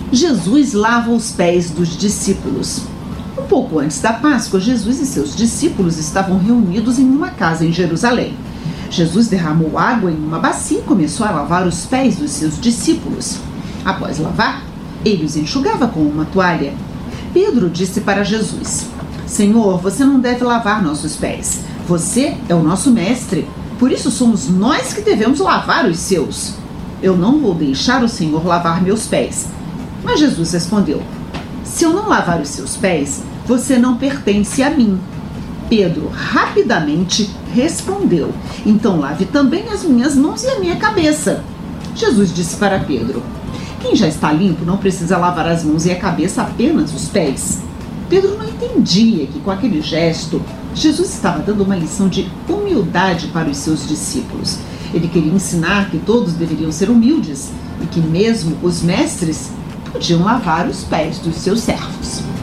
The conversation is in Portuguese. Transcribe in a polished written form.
Jesus lava os pés dos discípulos. Um pouco antes da Páscoa, Jesus e seus discípulos estavam reunidos em uma casa em Jerusalém. Jesus derramou água em uma bacia e começou a lavar os pés dos seus discípulos. Após lavar, ele os enxugava com uma toalha. Pedro disse para Jesus: Senhor, você não deve lavar nossos pés. Você é o nosso mestre, por isso somos nós que devemos lavar os seus. Eu não vou deixar o Senhor lavar meus pés. Mas Jesus respondeu: se eu não lavar os seus pés, você não pertence a mim. Pedro rapidamente respondeu: então lave também as minhas mãos e a minha cabeça. Jesus disse para Pedro: quem já está limpo não precisa lavar as mãos e a cabeça, apenas os pés. Pedro não entendia que com aquele gesto, Jesus estava dando uma lição de humildade para os seus discípulos. Ele queria ensinar que todos deveriam ser humildes e que mesmo os mestres podiam lavar os pés dos seus servos.